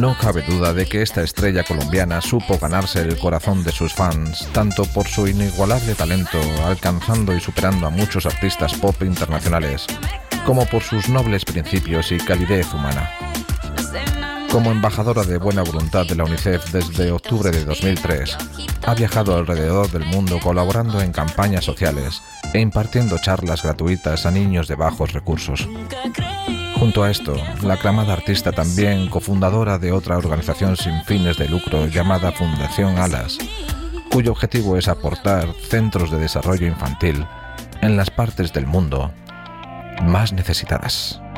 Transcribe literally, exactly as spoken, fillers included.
No cabe duda de que esta estrella colombiana supo ganarse el corazón de sus fans, tanto por su inigualable talento, alcanzando y superando a muchos artistas pop internacionales, como por sus nobles principios y calidez humana. Como embajadora de buena voluntad de la UNICEF desde octubre de dos mil tres, ha viajado alrededor del mundo colaborando en campañas sociales e impartiendo charlas gratuitas a niños de bajos recursos. Junto a esto, la aclamada artista también cofundadora de otra organización sin fines de lucro llamada Fundación Alas, cuyo objetivo es aportar centros de desarrollo infantil en las partes del mundo más necesitadas.